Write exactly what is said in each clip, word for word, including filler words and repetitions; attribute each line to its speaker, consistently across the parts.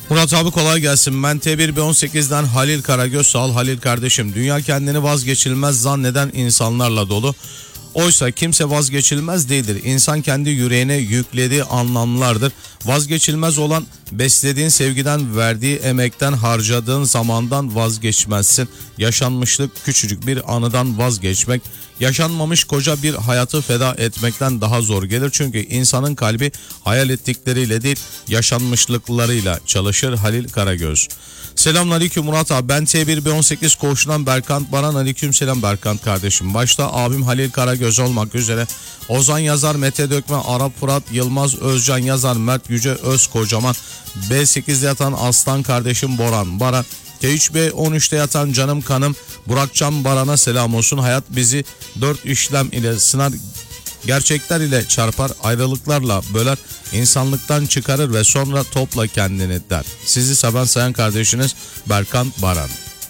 Speaker 1: Murat abi kolay gelsin. Ben T bir B on sekizden Halil Karagöz. Sağ ol Halil kardeşim. Dünya kendini vazgeçilmez zanneden insanlarla dolu. Oysa kimse vazgeçilmez değildir. İnsan kendi yüreğine yüklediği anlamlardır. Vazgeçilmez olan beslediğin sevgiden, verdiği emekten, harcadığın zamandan vazgeçmezsin. Yaşanmışlık küçücük bir anıdan vazgeçmek, yaşanmamış koca bir hayatı feda etmekten daha zor gelir. Çünkü insanın kalbi hayal ettikleriyle değil, yaşanmışlıklarıyla çalışır. Halil Karagöz. Selamünaleyküm Murat abi. Ben T bir B on sekiz koğuşundan Berkant Baran. Aleykümselam Berkant kardeşim. Başta abim Halil Karagöz olmak üzere Ozan Yazar, Mete Dökme, Arap Fırat, Yılmaz Özcan Yazar, Mert Yüce Özkocaman, B sekizde yatan Aslan kardeşim Boran Baran, T üç B on üçte yatan canım kanım Burakcan Baran'a selam olsun. Hayat bizi dört işlem ile sınar, gerçekler ile çarpar, ayrılıklarla böler, insanlıktan çıkarır ve sonra topla kendini der. Sizi seven sayan kardeşiniz Berkant Baran.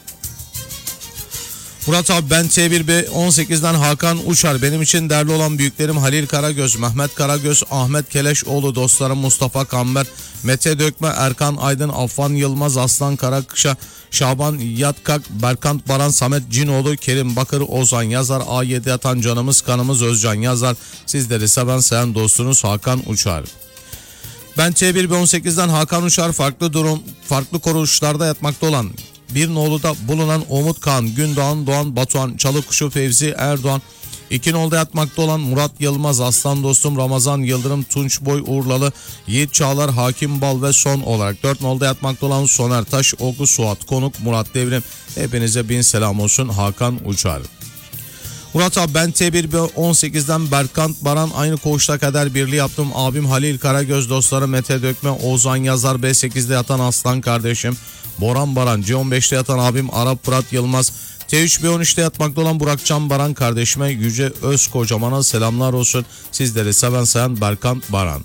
Speaker 1: Murat abi ben T bir B on sekizden Hakan Uçar. Benim için değerli olan büyüklerim Halil Karagöz, Mehmet Karagöz, Ahmet Keleşoğlu, dostlarım Mustafa Kamber, Mete Dökme, Erkan Aydın, Affan Yılmaz, Aslan Karakışa, Şaban Yatkak, Berkant Baran, Samet Cinoğlu, Kerim Bakır, Ozan Yazar, A yedi yatan canımız kanımız Özcan Yazar. Sizleri seven sayan dostunuz Hakan Uçar. Ben T bir B on sekizden Hakan Uçar. Farklı durum, farklı kuruluşlarda yatmakta olan bir noluda bulunan Umut Kağan, Gündoğan, Doğan, Batuhan, Çalıkuşu, Fevzi Erdoğan, İki nolda yatmakta olan Murat Yılmaz, Aslan dostum Ramazan Yıldırım, Tunç Boy Urlalı, Yiğit Çağlar, Hakim Bal ve son olarak dört nolda yatmakta olan Soner Taş, Oku Suat Konuk, Murat Devrim. Hepinize bin selam olsun. Hakan Uçar. Murat abi ben T bir B on sekizden Berkant Baran. Aynı koğuşta kader birliği yaptım. Abim Halil Karagöz, dostları Mete Dökme, Ozan Yazar, B sekizde yatan Aslan kardeşim Boran Baran, C on beşte yatan abim Arap Fırat Yılmaz, T üç B on üçte yatmakta olan Burakcan Baran kardeşime Yüce Özkocaman'a selamlar olsun. Sizleri seven sayan Berkant Baran.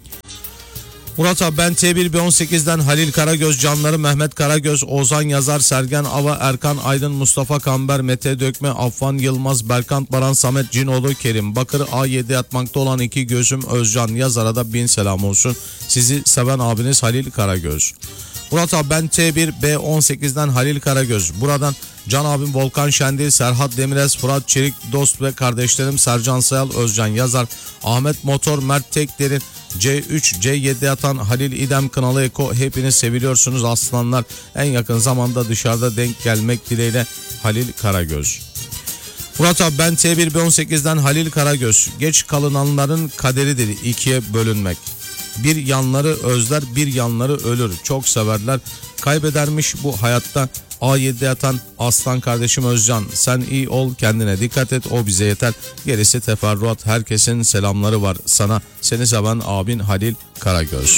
Speaker 1: Murat abi ben T bir B on sekizden Halil Karagöz, canları Mehmet Karagöz, Ozan Yazar, Sergen Ava, Erkan Aydın, Mustafa Kamber, Mete Dökme, Affan Yılmaz, Berkant Baran, Samet Cinoğlu, Kerim Bakır, A yedi yatmakta olan iki gözüm Özcan Yazar'a da bin selam olsun. Sizi seven abiniz Halil Karagöz. Murat abi ben T bir B on sekizden Halil Karagöz. Buradan can abim Volkan Şendil, Serhat Demirez, Fırat Çelik, dost ve kardeşlerim Sercan Sayal, Özcan Yazar, Ahmet Motor, Mert Tekderin, C üç C yedi yatan Halil İdem, Kınalı Eko. Hepiniz seviliyorsunuz aslanlar. En yakın zamanda dışarıda denk gelmek dileğiyle Halil Karagöz. Murat abi ben T bir B on sekizden Halil Karagöz. Geç kalınanların kaderidir ikiye bölünmek. Bir yanları özler, bir yanları ölür. Çok severler. Kaybedermiş bu hayatta. A yedide yatan Aslan kardeşim Özcan. Sen iyi ol, kendine dikkat et, o bize yeter. Gerisi teferruat. Herkesin selamları var sana. Seni seven abin Halil Karagöz.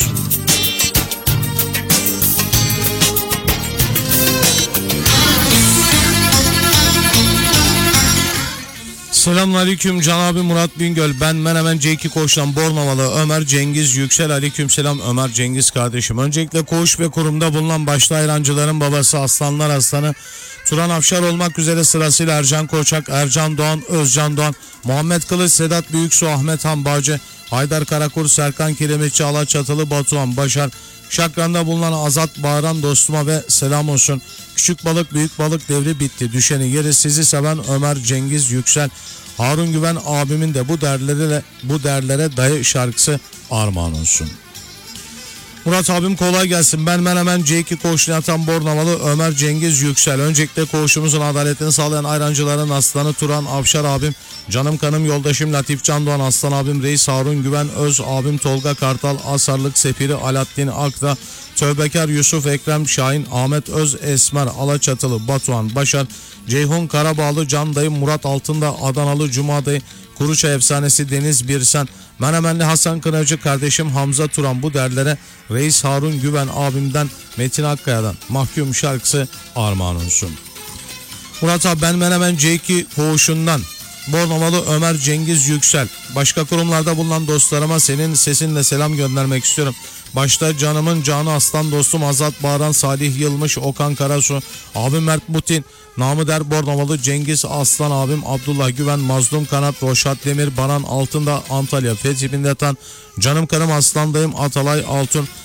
Speaker 1: Selamünaleyküm Can abi Murat Bingöl. Ben Menemen C iki koğuştan Bornovalı Ömer Cengiz Yüksel. Aleykümselam Ömer Cengiz kardeşim. Öncelikle koğuş ve kurumda bulunan başta ayrancıların babası Aslanlar Aslanı Turan Afşar olmak üzere sırasıyla Ercan Koçak, Ercan Doğan, Özcan Doğan, Muhammed Kılıç, Sedat Büyüksu, Ahmet Hanbacı, Haydar Karakur, Serkan Kiremitçi, Alaçatılı, Batuhan Başar, Şakran'da bulunan Azat Bağıran dostuma ve selam olsun. Küçük balık büyük balık devri bitti. Düşeni yeri sizi seven Ömer Cengiz Yüksel. Harun Güven abimin de bu değerlere, bu değerlere dayı şarkısı armağan olsun. Murat abim kolay gelsin. Ben Menemen C iki koğuşuna yatan Bornavalı Ömer Cengiz Yüksel. Öncelikle koğuşumuzun adaletini sağlayan ayrancıların aslanı Turan Avşar abim, canım kanım yoldaşım Latif Can Doğan, Aslan abim Reis Harun Güven, Öz abim Tolga Kartal, Asarlık Sefiri Alaaddin Akra, Tövbekar Yusuf Ekrem Şahin, Ahmet Öz Esmer, Alaçatılı Batuhan Başar, Ceyhun Karabağlı, Can dayım Murat Altında, Adanalı Cuma dayı, Kuruçay efsanesi Deniz Birsen, Menemenli Hasan Kınavcı kardeşim Hamza Turan, bu derlere Reis Harun Güven abimden Metin Akkaya'dan Mahkum şarkısı armağan olsun. Murat abi ben Menemen C iki koğuşundan Bornovalı Ömer Cengiz Yüksel. Başka kurumlarda bulunan dostlarıma senin sesinle selam göndermek istiyorum. Başta canımın canı aslan dostum Azat Bağıran, Salih Yılmış, Okan Karasu, abim Mert Mutin, namı der Bornovalı Cengiz Aslan abim Abdullah Güven, Mazlum Kanat, Roşat Demir, Baran Altında, Antalya Fethi Bindatan, canım karım aslan dayım Atalay Altun,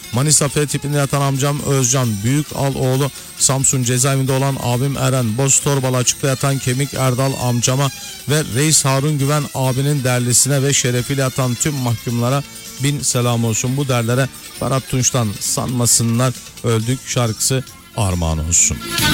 Speaker 1: Manisa F tipinde yatan amcam Özcan, Büyük Al oğlu Samsun cezaevinde olan abim Eren, Boz Torbalı açıkta yatan Kemik Erdal amcama ve Reis Harun Güven abinin derlisine ve şerefiyle yatan tüm mahkumlara bin selam olsun. Bu derlere Ferhat Tunç'tan Sanmasınlar Öldük şarkısı armağan olsun.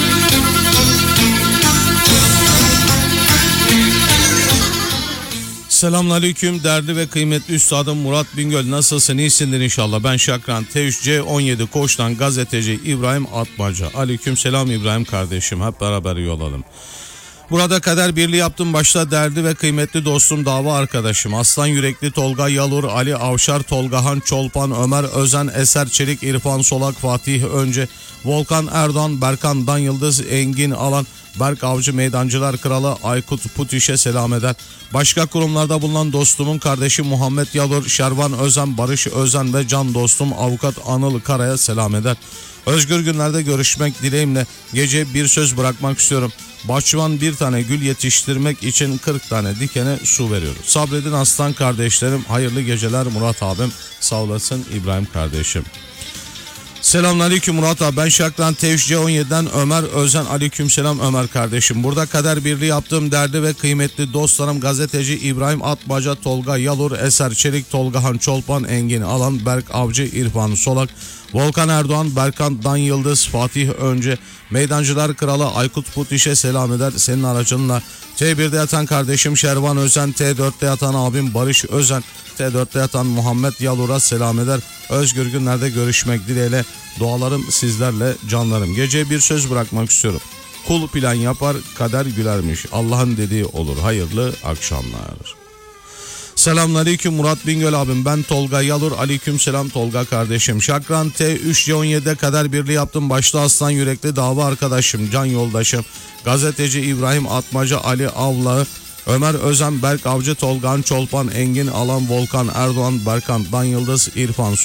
Speaker 1: Selamünaleyküm değerli ve kıymetli üstadım Murat Bingöl, nasılsın, iyisindir inşallah. Ben Şakran T üç C on yedi Koç'tan gazeteci İbrahim Atmaca. Aleyküm selam İbrahim kardeşim, hep beraber yol alalım. Burada kader birliği yaptım başta değerli ve kıymetli dostum, dava arkadaşım Aslan Yürekli, Tolga Yalur, Ali Avşar, Tolgahan Çolpan, Ömer Özen, Eser Çelik, İrfan Solak, Fatih Önce, Volkan Erdoğan, Berkan Dan Yıldız, Engin Alan, Berk Avcı, Meydancılar Kralı Aykut Putiş'e selam eder. Başka kurumlarda bulunan dostumun kardeşi Muhammed Yalur, Şervan Özen, Barış Özen ve can dostum Avukat Anıl Kara'ya selam eder. Özgür günlerde görüşmek dileğimle gece bir söz bırakmak istiyorum. Bahçıvan bir tane gül yetiştirmek için kırk tane dikene su veriyor. Sabredin aslan kardeşlerim, hayırlı geceler Murat abim, sağ olasın İbrahim kardeşim. Selamünaleyküm Murat abi, ben Şakran T üç C on yedi'den Ömer Özen. Aleykümselam Ömer kardeşim. Burada kader birliği yaptığım değerli ve kıymetli dostlarım gazeteci İbrahim Atmaca, Tolga Yalur, Eser Çelik, Tolgahan Çolpan, Engin Alan, Berk Avcı, İrfan Solak, Volkan Erdoğan, Berkan Dan Yıldız, Fatih Önce, Meydancılar Kralı Aykut Putiş'e selam eder. Senin aracınla T bir'de yatan kardeşim Şervan Özen, T dört'te yatan abim Barış Özen, T dört'te yatan Muhammed Yalur'a selam eder. Özgür günlerde görüşmek dileğiyle, dualarım sizlerle canlarım. Gece bir söz bırakmak istiyorum. Kul plan yapar, kader gülermiş. Allah'ın dediği olur. Hayırlı akşamlar. Selamünaleyküm Murat Bingöl abim, ben Tolga Yalur. Aleykümselam Tolga kardeşim. Şakran T üç C on yedi'de kader birliği yaptım başta aslan yürekli dava arkadaşım, can yoldaşım gazeteci İbrahim Atmaca, Ali Avlağı, Ömer Özen, Berk Avcı, Tolgan Çolpan, Engin Alan, Volkan Erdoğan, Berkan Dan Yıldız, İrfan